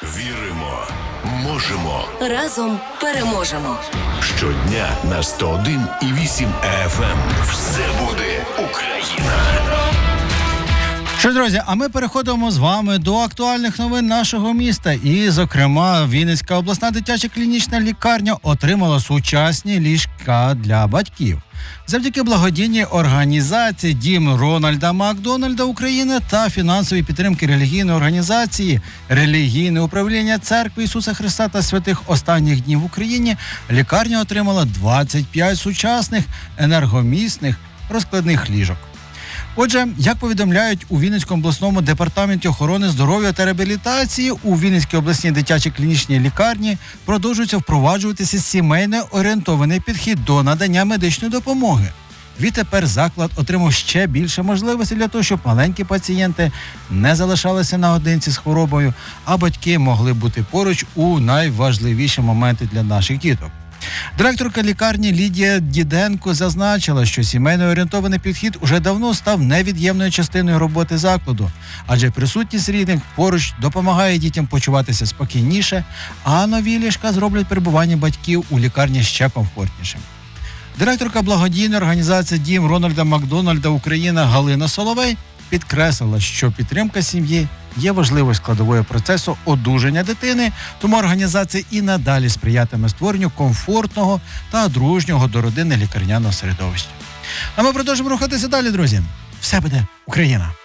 Віримо, можемо. Разом переможемо. Щодня на 101,8 FM. Все буде Україна. Що, друзі, а ми переходимо з вами до актуальних новин нашого міста. І, зокрема, Вінницька обласна дитяча клінічна лікарня отримала сучасні ліжка для батьків. Завдяки благодійній організації «Дім Рональда Макдональда України» та фінансовій підтримки релігійної організації «Релігійне управління Церкви Ісуса Христа та Святих Останніх Днів в Україні» лікарня отримала 25 сучасних енергомісних розкладних ліжок. Отже, як повідомляють у Вінницькому обласному департаменті охорони здоров'я та реабілітації, у Вінницькій обласній дитячій клінічній лікарні продовжується впроваджуватися сімейно орієнтований підхід до надання медичної допомоги. Відтепер заклад отримав ще більше можливостей для того, щоб маленькі пацієнти не залишалися наодинці з хворобою, а батьки могли бути поруч у найважливіші моменти для наших діток. Директорка лікарні Лідія Діденко зазначила, що сімейно орієнтований підхід уже давно став невід'ємною частиною роботи закладу, адже присутність рідних поруч допомагає дітям почуватися спокійніше, а нові ліжка зроблять перебування батьків у лікарні ще комфортнішим. Директорка благодійної організації «Дім Рональда Макдональда Україна» Галина Соловей підкреслила, що підтримка сім'ї є важливою складовою процесу одужання дитини, тому організація і надалі сприятиме створенню комфортного та дружнього до родини лікарняного середовища. А ми продовжимо рухатися далі, друзі. Все буде Україна!